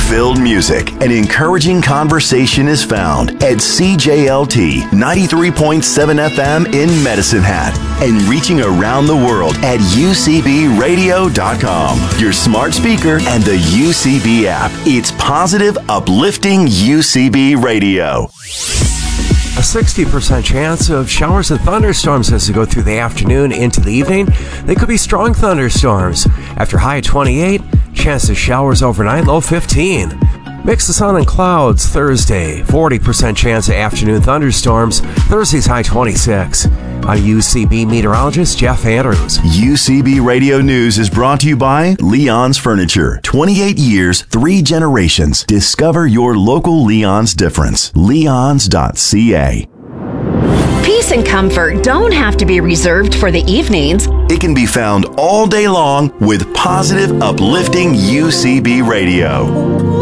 Fun-filled music and encouraging conversation is found at CJLT 93.7 FM in Medicine Hat and reaching around the world at UCBradio.com, your smart speaker, and the UCB app. It's positive, uplifting UCB Radio. A 60% chance of showers and thunderstorms as we go through the afternoon into the evening. They could be strong thunderstorms. After high 28, chance of showers overnight, low 15. Mix of sun and clouds Thursday. 40% chance of afternoon thunderstorms. Thursday's high 26. I'm UCB meteorologist Jeff Andrews. UCB Radio News is brought to you by Leon's Furniture. 28 years, 3 generations. Discover your local Leon's difference. Leons.ca. Peace and comfort don't have to be reserved for the evenings. It can be found all day long with positive, uplifting UCB Radio.